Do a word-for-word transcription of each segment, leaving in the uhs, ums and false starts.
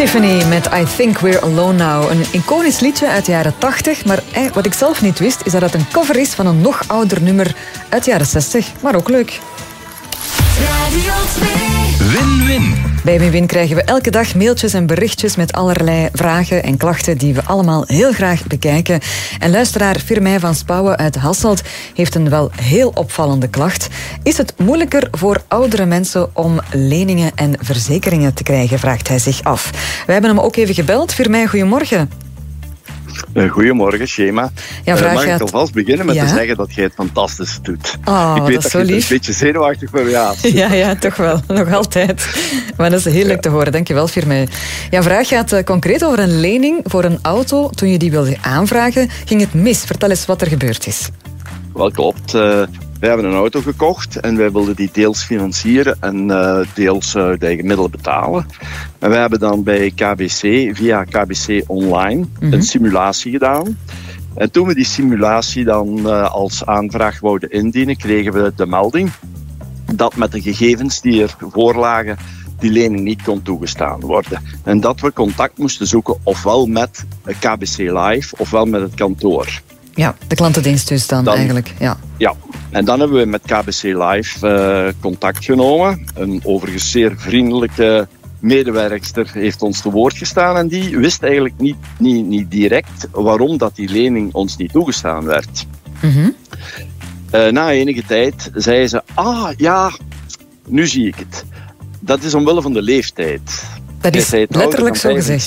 Tiffany met I Think We're Alone Now. Een iconisch liedje uit de jaren tachtig. Maar wat ik zelf niet wist, is dat het een cover is van een nog ouder nummer uit de jaren zestig. Maar ook leuk. Radio twee. Win-win. Bij Win-win krijgen we elke dag mailtjes en berichtjes met allerlei vragen en klachten die we allemaal heel graag bekijken. En luisteraar Firmij van Spouwen uit Hasselt heeft een wel heel opvallende klacht. Is het moeilijker voor oudere mensen om leningen en verzekeringen te krijgen, vraagt hij zich af. We hebben hem ook even gebeld. Firmij, goedemorgen. Uh, goedemorgen, Shema. Ja, uh, mag gaat... ik alvast beginnen met ja? te zeggen dat jij het fantastisch doet. Oh, ik weet dat, dat, dat je zo er lief. een beetje zenuwachtig bent. Ja, ja, ja, toch wel. Nog altijd. Maar dat is heel leuk te horen. Dankjewel, Firmij. Ja, vraag gaat uh, concreet over een lening voor een auto. Toen je die wilde aanvragen, ging het mis. Vertel eens wat er gebeurd is. Wel klopt. Uh, wij hebben een auto gekocht en wij wilden die deels financieren en uh, deels uit uh, eigen middelen betalen. En wij hebben dan bij K B C, via K B C Online, mm-hmm. een simulatie gedaan. En toen we die simulatie dan uh, als aanvraag wouden indienen, kregen we de melding dat met de gegevens die er voorlagen die lening niet kon toegestaan worden. En dat we contact moesten zoeken ofwel met K B C Live ofwel met het kantoor. Ja, de klantendienst dus dan, dan eigenlijk. Ja. ja, en dan hebben we met K B C Live uh, contact genomen. Een overigens zeer vriendelijke medewerkster heeft ons te woord gestaan en die wist eigenlijk niet, niet, niet direct waarom dat die lening ons niet toegestaan werd. Mm-hmm. Uh, na enige tijd zei ze, ah ja, nu zie ik het. Dat is omwille van de leeftijd. Dat is letterlijk zo gezegd.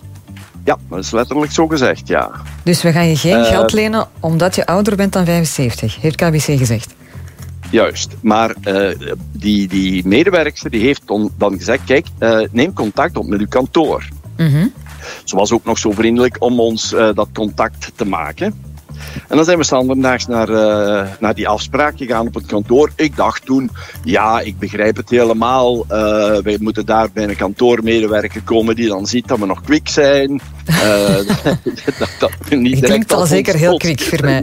Ja, dat is letterlijk zo gezegd, ja. Dus we gaan je geen uh, geld lenen omdat je ouder bent dan vijfenzeventig, heeft K B C gezegd. Juist, maar uh, die, die medewerkster die heeft on, dan gezegd, kijk, uh, neem contact op met uw kantoor. Mm-hmm. Ze was ook nog zo vriendelijk om ons uh, dat contact te maken. En dan zijn we standaardaags naar, uh, naar die afspraak gegaan op het kantoor. Ik dacht toen, ja, ik begrijp het helemaal. Uh, wij moeten daar bij een kantoormedewerker komen die dan ziet dat we nog kwik zijn. Uh, dat, dat niet je klinkt al zeker heel kwik voor mij.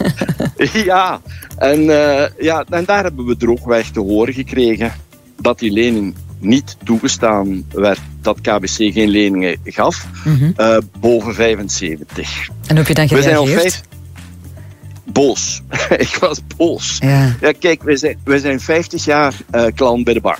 Ja, ja. En, uh, ja, en daar hebben we droogweg te horen gekregen dat die lening niet toegestaan werd, dat K B C geen leningen gaf, mm-hmm. uh, boven vijfenzeventig. En hoe heb je dan gereageerd? Boos. Ik was boos. Ja. Ja, kijk, wij zijn, wij zijn vijftig jaar uh, klant bij de bank.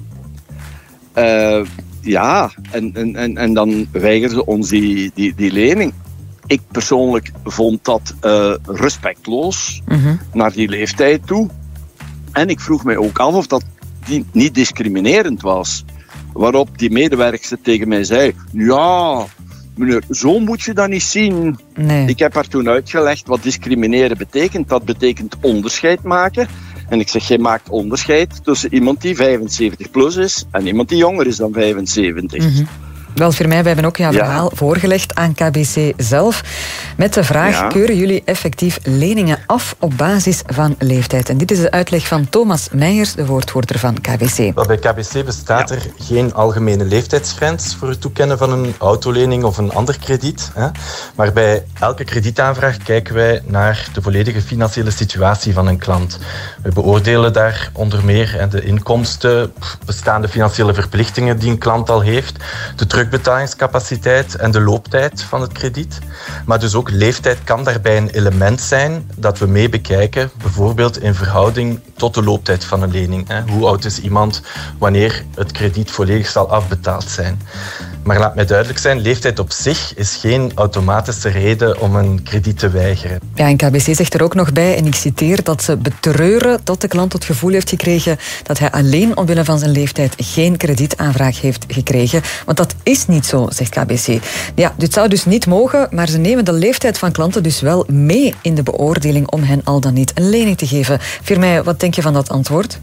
Uh, ja, en, en, en, en dan weigerden ze ons die, die, die lening. Ik persoonlijk vond dat uh, respectloos mm-hmm. naar die leeftijd toe. En ik vroeg mij ook af of dat die niet discriminerend was. Waarop die medewerkster tegen mij zei, ja, meneer, zo moet je dat niet zien. Nee. Ik heb haar toen uitgelegd wat discrimineren betekent. Dat betekent onderscheid maken. En ik zeg, jij maakt onderscheid tussen iemand die vijfenzeventig plus is en iemand die jonger is dan vijfenzeventig. Mm-hmm. Wel, voor mij, we hebben ook jouw ja. verhaal voorgelegd aan K B C zelf. Met de vraag, ja. keuren jullie effectief leningen af op basis van leeftijd? En dit is de uitleg van Thomas Meijers, de woordvoerder van K B C. Wel, bij K B C bestaat ja. er geen algemene leeftijdsgrens voor het toekennen van een autolening of een ander krediet. Hè? Maar bij elke kredietaanvraag kijken wij naar de volledige financiële situatie van een klant. We beoordelen daar onder meer de inkomsten, bestaande financiële verplichtingen die een klant al heeft, de terugbetalingscapaciteit en de looptijd van het krediet. Maar dus ook leeftijd kan daarbij een element zijn dat we mee bekijken, bijvoorbeeld in verhouding tot de looptijd van een lening. Hoe oud is iemand wanneer het krediet volledig zal afbetaald zijn? Maar laat mij duidelijk zijn, leeftijd op zich is geen automatische reden om een krediet te weigeren. Ja, en K B C zegt er ook nog bij, en ik citeer, dat ze betreuren dat de klant het gevoel heeft gekregen dat hij alleen omwille van zijn leeftijd geen kredietaanvraag heeft gekregen. Want dat is niet zo, zegt K B C. Ja, dit zou dus niet mogen, maar ze nemen de leeftijd van klanten dus wel mee in de beoordeling om hen al dan niet een lening te geven. Firmij, wat denk je van dat antwoord?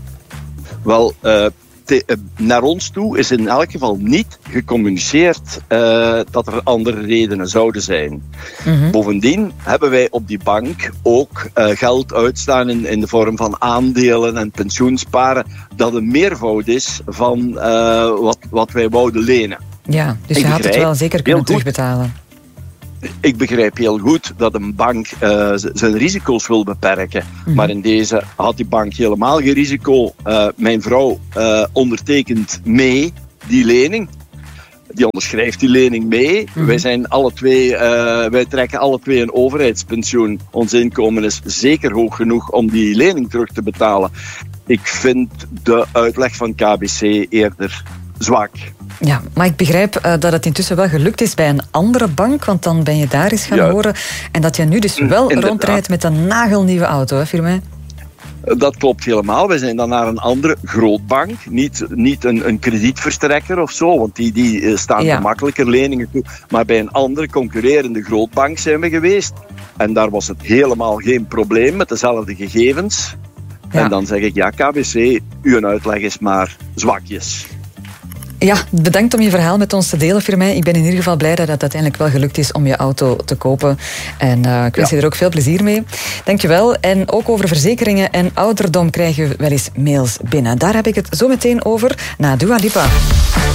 Wel, uh... Te, uh, naar ons toe is in elk geval niet gecommuniceerd uh, dat er andere redenen zouden zijn. Mm-hmm. Bovendien hebben wij op die bank ook uh, geld uitstaan in, in de vorm van aandelen en pensioensparen, dat een meervoud is van uh, wat, wat wij wouden lenen. Ja, dus je had het wel zeker kunnen terugbetalen. Ik begrijp heel goed dat een bank uh, z- zijn risico's wil beperken. Mm-hmm. Maar in deze had die bank helemaal geen risico. Uh, mijn vrouw uh, ondertekent mee die lening. die onderschrijft die lening mee. Mm-hmm. Wij zijn alle twee, uh, wij trekken alle twee een overheidspensioen. Ons inkomen is zeker hoog genoeg om die lening terug te betalen. Ik vind de uitleg van K B C eerder zwak. Ja, maar ik begrijp uh, dat het intussen wel gelukt is bij een andere bank, want dan ben je daar eens gaan ja. horen. En dat je nu dus wel Inderdaad. rondrijdt met een nagelnieuwe auto, hè, Firmin? Dat klopt helemaal. Wij zijn dan naar een andere grootbank. Niet, niet een, een kredietverstrekker of zo, want die, die staan ja. gemakkelijker leningen toe. Maar bij een andere concurrerende grootbank zijn we geweest. En daar was het helemaal geen probleem met dezelfde gegevens. Ja. En dan zeg ik, ja, K B C, uw uitleg is maar zwakjes. Ja, bedankt om je verhaal met ons te delen, Firmin. Ik ben in ieder geval blij dat het uiteindelijk wel gelukt is om je auto te kopen. En uh, ik wens ja. je er ook veel plezier mee. Dankjewel. En ook over verzekeringen en ouderdom krijgen we wel eens mails binnen. Daar heb ik het zo meteen over na Dua Lipa.